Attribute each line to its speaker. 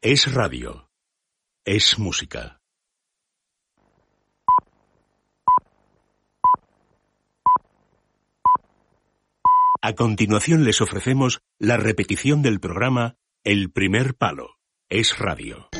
Speaker 1: Es radio. Es música. A continuación les ofrecemos la repetición del programa El primer palo. Es radio.